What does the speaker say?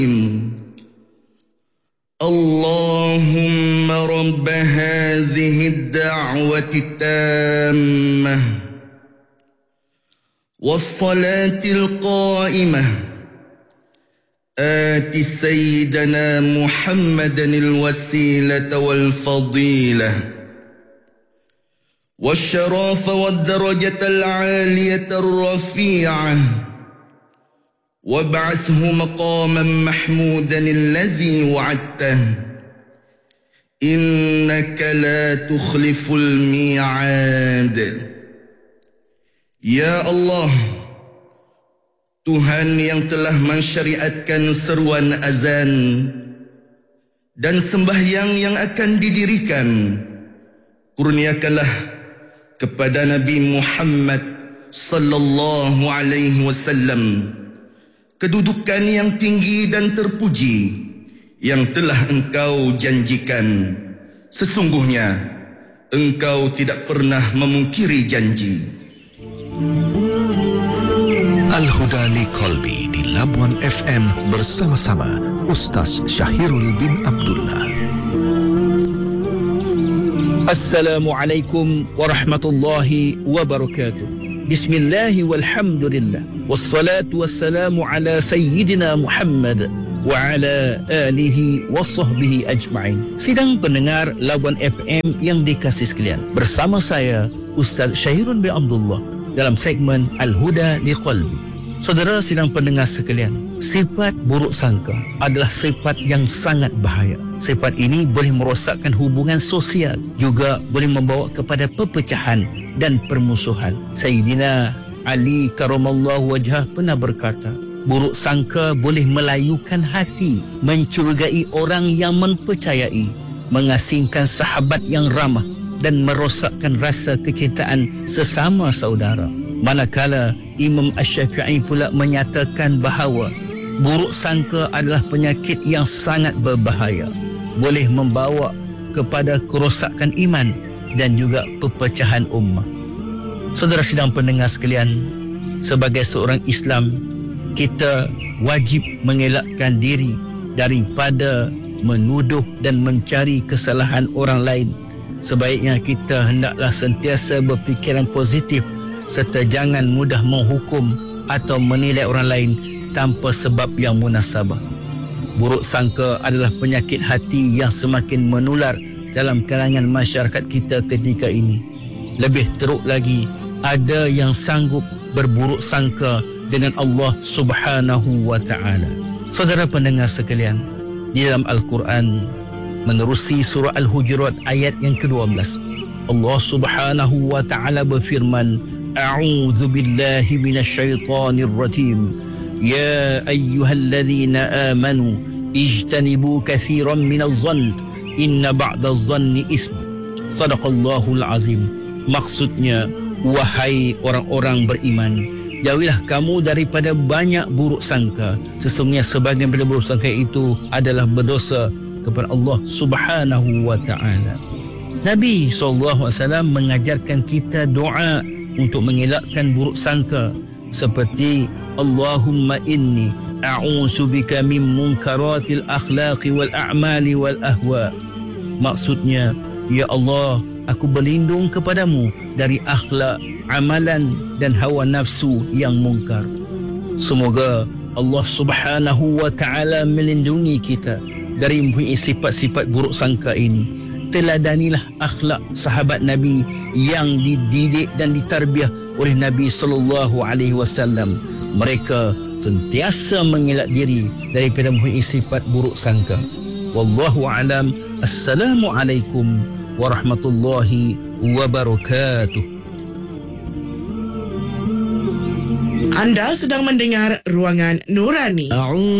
اللهم رب هذه الدعوة التامة والصلاة القائمة آت سيدنا محمدا الوسيلة والفضيلة والشرف والدرجة العالية الرفيعة وابعثه مقاما محمودا الذي وعدته إنك لا تخلف الميعاد. Ya Allah, Tuhan yang telah mensyariatkan seruan azan dan sembahyang yang akan didirikan, kurniakanlah kepada Nabi Muhammad sallallahu alaihi wasallam kedudukan yang tinggi dan terpuji yang telah Engkau janjikan. Sesungguhnya Engkau tidak pernah memungkiri janji. Al-Huda Liqalbi di Labuan FM bersama-sama Ustaz Syahirul bin Abdullah. Assalamualaikum warahmatullahi wabarakatuh. Bismillahi walhamdulillah. Wassalatu wassalamu ala Sayyidina Muhammad wa ala alihi wa sahbihi ajma'in. Sidang pendengar Labuan FM yang dikasih sekalian, bersama saya Ustaz Syahirul bin Abdullah dalam segmen Al-Huda Liqalbi. Saudara sidang pendengar sekalian, sifat buruk sangka adalah sifat yang sangat bahaya. Sifat ini boleh merosakkan hubungan sosial, juga boleh membawa kepada perpecahan dan permusuhan. Sayyidina Ali karamallahu wajhah pernah berkata, buruk sangka boleh melayukan hati, mencurigai orang yang mempercayai, mengasingkan sahabat yang ramah dan merosakkan rasa kecintaan sesama saudara. Manakala Imam Asy-Syafi'i pula menyatakan bahawa buruk sangka adalah penyakit yang sangat berbahaya, boleh membawa kepada kerosakan iman dan juga perpecahan ummah. Saudara sidang pendengar sekalian, sebagai seorang Islam, kita wajib mengelakkan diri daripada menuduh dan mencari kesalahan orang lain. Sebaiknya kita hendaklah sentiasa berfikiran positif serta jangan mudah menghukum atau menilai orang lain tanpa sebab yang munasabah. Buruk sangka adalah penyakit hati yang semakin menular dalam kalangan masyarakat kita ketika ini. Lebih teruk lagi, ada yang sanggup berburuk sangka dengan Allah Subhanahu wa ta'ala. Saudara pendengar sekalian, di dalam Al-Quran menerusi surah Al-Hujurat ayat yang ke-12, Allah Subhanahu wa ta'ala berfirman, A'udzu billahi minasyaitonir rajim. Ya ayyuhalladzina amanu ijtanibu katsiran minadh-dhann inna ba'dadh-dhanni ism. Shadaqallahul azim. Maksudnya, wahai orang-orang beriman, jauhilah kamu daripada banyak buruk sangka. Sesungguhnya sebahagian daripada buruk sangka itu adalah berdosa kepada Allah Subhanahu wa ta'ala. Nabi SAW mengajarkan kita doa untuk mengelakkan buruk sangka, seperti Allahumma inni a'udzubika min munkaratil akhlaqi wal a'mali wal ahwa. Maksudnya, ya Allah, aku berlindung kepadamu dari akhlak, amalan dan hawa nafsu yang mungkar. Semoga Allah Subhanahu wa ta'ala melindungi kita dari mempunyai sifat-sifat buruk sangka ini. Teladanilah akhlak sahabat Nabi yang dididik dan ditarbiah oleh Nabi sallallahu alaihi wasallam. Mereka sentiasa mengelak diri daripada mempunyai sifat buruk sangka. Wallahu alam. Assalamualaikum warahmatullahi wabarakatuh. Anda sedang mendengar Ruangan Nurani.